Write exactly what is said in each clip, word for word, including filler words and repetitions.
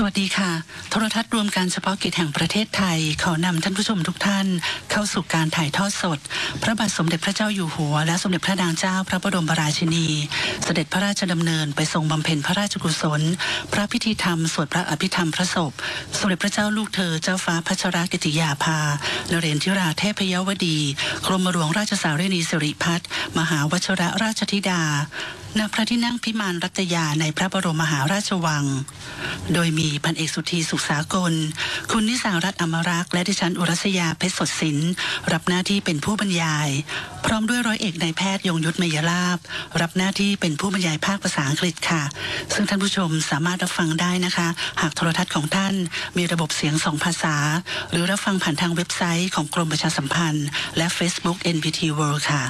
วัสดีค่ะโทรทัศน์รวมการเฉพาะกิจแห่งประเทศไทยขอนำท่านผู้ชมทุกท่านเข้าสู่การถ่ายทอดสดพระบาทสมเด็จพระเจ้าอยู่หัวและสมเด็จพระนางเจ้าพระบรมราชินีเสด็จพระราชดำเนินไปทรงบำเพ็ญพระราชกุศลพระพิธีธรรมสวดพระอภิธรรมพระศพสมเด็จพระเจ้าลูกเธอเจ้าฟ้าพัชรกิติยาภานเรนทิราเทพยวดีกรมหลวงราชสารินีสิริพัฒน์มหาวชิรราชธิดาณพระที่นั่งพิมานรัตยาในพระบรมมหาราชวังโดยมีพันเอกสุธีสุขสากลคุณนิสารัตน์อมรักษ์และดิฉันอุรัสยาเพชรสดสินรับหน้าที่เป็นผู้บรรยายพร้อมด้วยร้อยเอกนายแพทย์ยงยุทธเมยลาภรับหน้าที่เป็นผู้บรรยายภาคภาษาอังกฤษค่ะซึ่งท่านผู้ชมสามารถรับฟังได้นะคะหากโทรทัศน์ของท่านมีระบบเสียงสองภาษาหรือรับฟังผ่านทางเว็บไซต์ของกรมประชาสัมพันธ์และ Facebook เอ็น พี ที World ค่ะ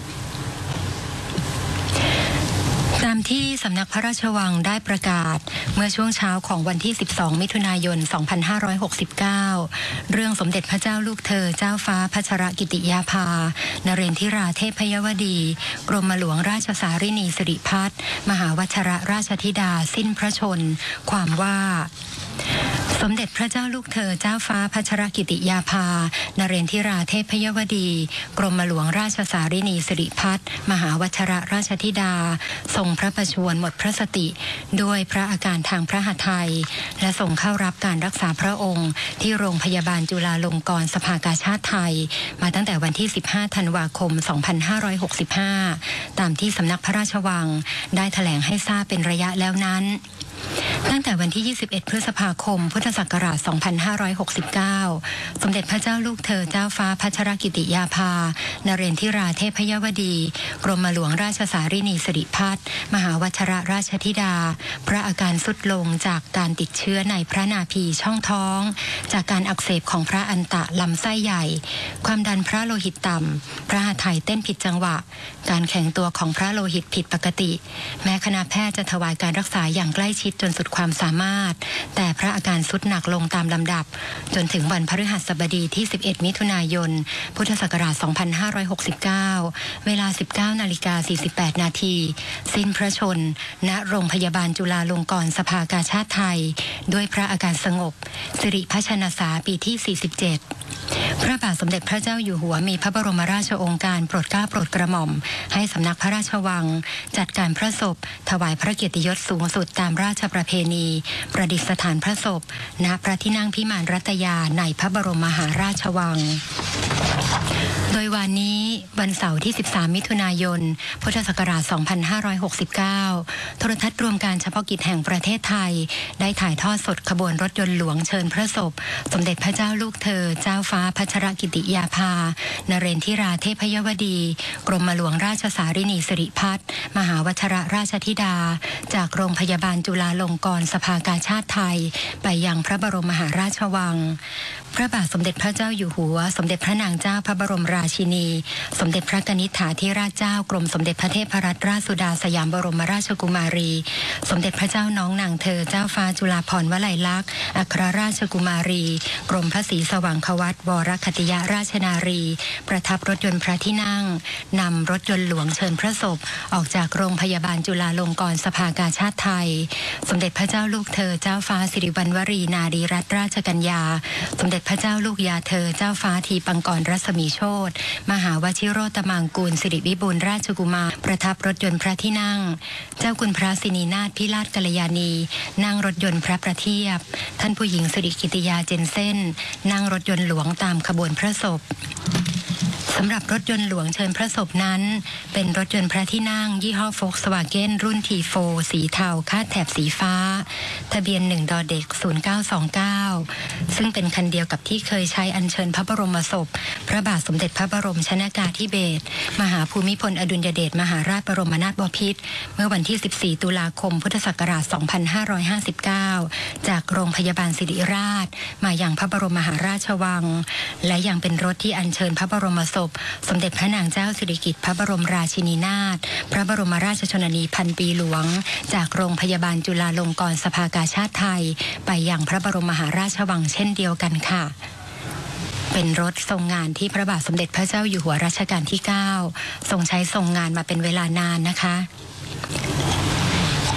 ตามที่สำนักพระราชวังได้ประกาศเมื่อช่วงเช้าของวันที่สิบสองมิถุนายนสองพันห้าร้อยหกสิบเก้าเรื่องสมเด็จพระเจ้าลูกเธอเจ้าฟ้าพัชรกิติยาภานเรนทิราเทพยวดีกรมหลวงราชสารินีสิริพัฒน์มหาวชิรราชธิดาสิ้นพระชนม์ความว่าสมเด็จพระเจ้าลูกเธอเจ้าฟ้าพัชรกิติยาภานเรนทิราเทพยวดีกรมหลวงราชสารินีสิริพัฒน์มหาวชิรราชธิดาทรงพระประชวรหมดพระสติด้วยพระอาการทางพระหทัยและทรงเข้ารับการรักษาพระองค์ที่โรงพยาบาลจุฬาลงกรณ์สภากาชาดไทยมาตั้งแต่วันที่สิบห้าธันวาคมสองพันห้าร้อยหกสิบห้าตามที่สำนักพระราชวังได้แถลงให้ทราบเป็นระยะแล้วนั้นตั้งแต่วันที่ยี่สิบเอ็ดพฤษภาคมพุทธศักราชสองพันห้าร้อยหกสิบเก้าสมเด็จพระเจ้าลูกเธอเจ้าฟ้าพัชรกิติยาภานเรนทิราเทพยวดีกรมหลวงราชสารินีสิริพัฒน์มหาวชิรราชธิดาพระอาการทรุดลงจากการติดเชื้อในพระนาภีช่องท้องจากการอักเสบของพระอันตะลำไส้ใหญ่ความดันพระโลหิตต่ำพระหัตถ์เต้นผิดจังหวะการแข็งตัวของพระโลหิตผิดปกติแม้คณะแพทย์จะถวายการรักษาอย่างใกล้ชิดจนสุดความสามารถแต่พระอาการทรุดหนักลงตามลำดับจนถึงวันพฤหัสบดีที่สิบเอ็ดมิถุนายนพุทธศักราชสองพันห้าร้อยหกสิบเก้าเวลา สิบเก้านาฬิกาสี่สิบแปดนาทีสิ้นพระชนม์ณโรงพยาบาลจุฬาลงกรณ์สภากาชาดไทยด้วยพระอาการสงบสิริพัชนสาปีที่สี่สิบเจ็ดพระบาทสมเด็จพระเจ้าอยู่หัวมีพระบรมราชโองการโปรดเกล้าโปรดกระหม่อมให้สำนักพระราชวังจัดการพระศพถวายพระเกียรติยศสูงสุดตามราชประเพณีประดิษฐานพระศพณพระที่นั่งพิมานรัตยาในพระบรมมหาราชวังโดยวันนี้วันเสาร์ที่สิบสามมิถุนายนพุทธศักราชสองพันห้าร้อยหกสิบเก้าโทรทัศน์รวมการเฉพาะกิจแห่งประเทศไทยได้ถ่ายทอดสดขบวนรถยนต์หลวงเชิญพระศพสมเด็จพระเจ้าลูกเธอเจ้าฟ้าพัชรกิติยาภานเรนทิราเทพยวดีกรมหลวงราชสารินีสิริพัฒน์มหาวชิรราชธิดาจากโรงพยาบาลจุฬาลงกรณ์สภากาชาดไทยไปยังพระบรมมหาราชวังพระบาทสมเด็จพระเจ้าอยู่หัวสมเด็จพระนางเจ้าพระบรมราชินีสมเด็จพระกนิษฐาธิราชเจ้ากรมสมเด็จพระเทพรัตนราชสุดาสยามบรมราชกุมารีสมเด็จพระเจ้าน้องนางเธอเจ้าฟ้าจุฬาภรณ์วลัยลักษณ์อัครราชกุมารีกรมพระศรีสว่างควัตรวรคติยราชนารีประทับรถยนต์พระที่นั่งนำรถยนต์หลวงเชิญพระศพออกจากโรงพยาบาลจุฬาลงกรณ์สภากาชาดไทยสมเด็จพระเจ้าลูกเธอเจ้าฟ้าสิริวัณวรีนารีรัตนราชกัญญาสมเด็จพระเจ้าลูกยาเธอเจ้าฟ้าทีปังกรรัศมีโชติมหาวชิโรตมังกูลสิริวิบูลราชกุมารประทับรถยนต์พระที่นั่งเจ้าคุณพระสินีนาถพิราชกัลยาณีนั่งรถยนต์พระประเทียบท่านผู้หญิงสิริกิติยาเจนเซ่นนั่งรถยนต์หลวงตามขบวนพระศพสำหรับรถยนต์หลวงเชิญพระศพนั้นเป็นรถยนต์พระที่นั่งยี่ห้อโฟล์คสวาเก้นรุ่น ที โฟร์ สีเทาคาดแถบสีฟ้าทะเบียนหนึ่งดอเด็กศูนย์เก้าสองเก้าซึ่งเป็นคันเดียวกับที่เคยใช้อัญเชิญพระบรมศพพระบาทสมเด็จพระบรมชนกาธิเบศรมหาภูมิพลอดุลยเดชมหาราชบรมนาถบพิตรเมื่อวันที่สิบสี่ตุลาคมพุทธศักราชสองพันห้าร้อยห้าสิบเก้าจากโรงพยาบาลศิริราชมายังพระบรมมหาราชวังและยังเป็นรถที่อัญเชิญพระบรมศพสมเด็จพระนางเจ้าสิริกิติ์พระบรมราชินีนาถพระบรมราชชนนีพันปีหลวงจากโรงพยาบาลจุฬาลงกรณ์สภากาชาดไทยไปยังพระบรมมหาราชวังเช่นเดียวกันค่ะเป็นรถทรงงานที่พระบาทสมเด็จพระเจ้าอยู่หัวรัชกาลที่เก้าทรงใช้ทรงงานมาเป็นเวลานานนะคะ โด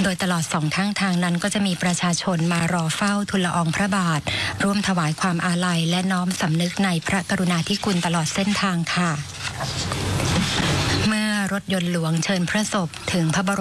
ยตลอดสองข้างทางนั้นก็จะมีประชาชนมารอเฝ้าทูลละอองพระบาทร่วมถวายความอาลัยและน้อมสำนึกในพระกรุณาธิคุณตลอดเส้นทางค่ะเมื่อรถยนต์หลวงเชิญพระศพถึงพระบรม